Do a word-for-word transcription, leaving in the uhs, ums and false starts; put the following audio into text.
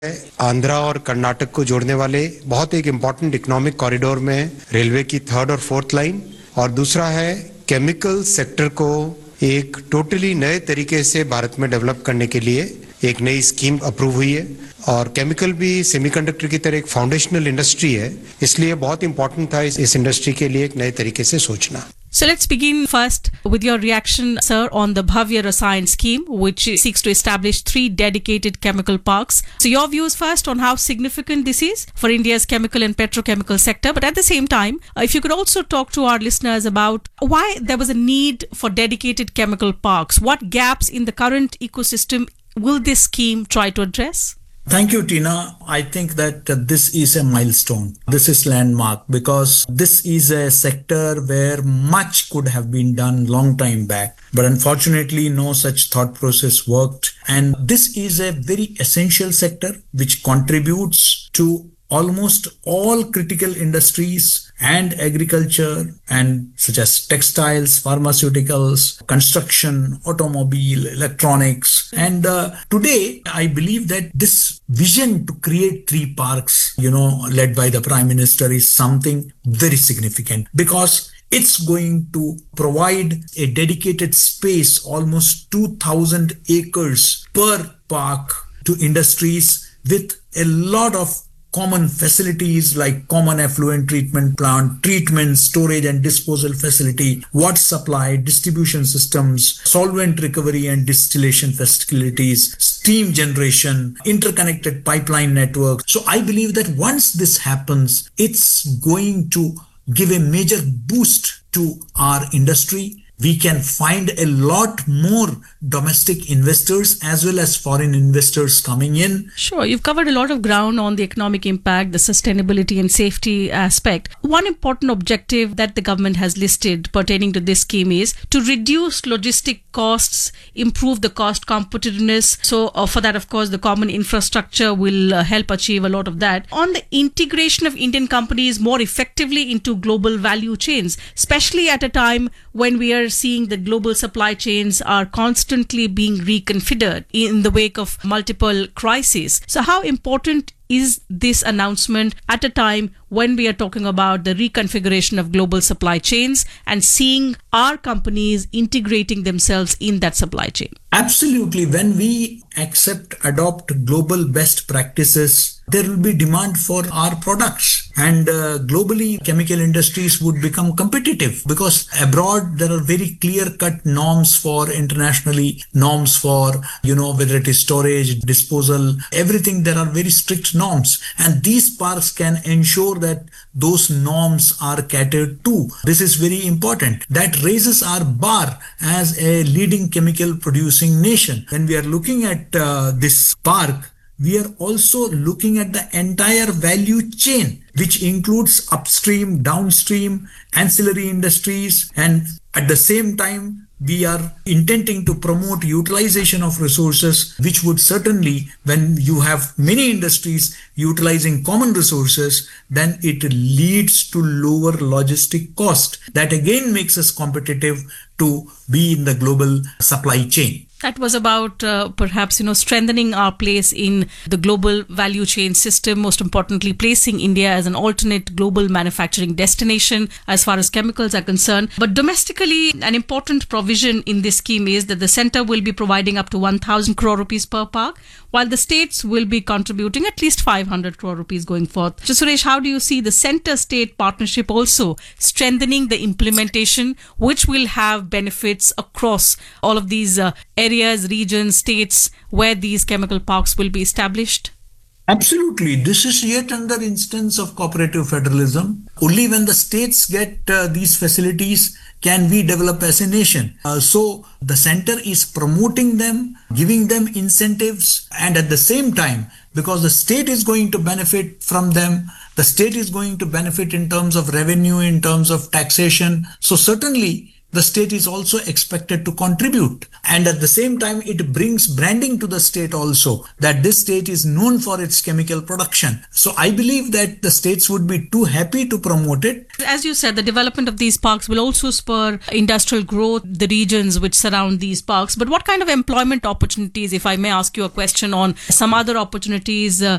आंध्रा और कर्नाटक को जोड़ने वाले बहुत एक इम्पोर्टेंट इकोनॉमिक कॉरिडोर में रेलवे की थर्ड और फोर्थ लाइन, और दूसरा है केमिकल सेक्टर को एक टोटली नए तरीके से भारत में डेवलप करने के लिए एक नई स्कीम अप्रूव हुई है। और केमिकल भी सेमीकंडक्टर की तरह एक फाउंडेशनल इंडस्ट्री है, इसलिए बहुत इंपॉर्टेंट था इस, इस इंडस्ट्री के लिए एक नए तरीके से सोचना। So let's begin first with your reaction, sir, on the Bhavya Rasayan scheme, which seeks to establish three dedicated chemical parks. So your views first on how significant this is for India's chemical and petrochemical sector. But at the same time, uh, if you could also talk to our listeners about why there was a need for dedicated chemical parks. What gaps in the current ecosystem will this scheme try to address? Thank you, Tina. I think that uh, this is a milestone. This is landmark because this is a sector where much could have been done long time back. But unfortunately, no such thought process worked. And this is a very essential sector which contributes to almost all critical industries and agriculture, and such as textiles, pharmaceuticals, construction, automobile, electronics. And uh, today, I believe that this vision to create three parks, you know, led by the Prime Minister is something very significant because it's going to provide a dedicated space, almost two thousand acres per park, to industries with a lot of common facilities like common effluent treatment plant, treatment, storage and disposal facility, water supply, distribution systems, solvent recovery and distillation facilities, steam generation, interconnected pipeline network. So I believe that once this happens, it's going to give a major boost to our industry. We can find a lot more domestic investors as well as foreign investors coming in. Sure, you've covered a lot of ground on the economic impact, the sustainability and safety aspect. One important objective that the government has listed pertaining to this scheme is to reduce logistic costs, improve the cost competitiveness. So uh, for that, of course, the common infrastructure will uh, help achieve a lot of that. On the integration of Indian companies more effectively into global value chains, especially at a time when we are seeing that global supply chains are constantly being reconfigured in the wake of multiple crises. So how important is this announcement at a time when we are talking about the reconfiguration of global supply chains and seeing our companies integrating themselves in that supply chain? Absolutely. When we accept, adopt global best practices, there will be demand for our products. And uh, globally, chemical industries would become competitive because abroad, there are very clear-cut norms for internationally, norms for, you know, whether it is storage, disposal, everything, there are very strict norms. And these parks can ensure that those norms are catered to. This is very important. That raises our bar as a leading chemical producing nation. When we are looking at uh, this park, we are also looking at the entire value chain, which includes upstream, downstream, ancillary industries, and at the same time, we are intending to promote utilization of resources, which would certainly, when you have many industries utilizing common resources, then it leads to lower logistic cost. That again makes us competitive to be in the global supply chain. That was about uh, perhaps, you know, strengthening our place in the global value chain system, most importantly, placing India as an alternate global manufacturing destination as far as chemicals are concerned. But domestically, an important provision in this scheme is that the center will be providing up to one thousand crore rupees per park, while the states will be contributing at least five hundred crore rupees going forth. So, Suresh, how do you see the center-state partnership also strengthening the implementation, which will have benefits across all of these uh, areas, regions, states where these chemical parks will be established? Absolutely. This is yet another instance of cooperative federalism. Only when the states get uh, these facilities can we develop as a nation. Uh, so the center is promoting them, giving them incentives, and at the same time, because the state is going to benefit from them, the state is going to benefit in terms of revenue, in terms of taxation. So certainly, the state is also expected to contribute. And at the same time, it brings branding to the state also, that this state is known for its chemical production. So I believe that the states would be too happy to promote it. As you said, the development of these parks will also spur industrial growth, the regions which surround these parks. But what kind of employment opportunities, if I may ask you a question on some other opportunities uh,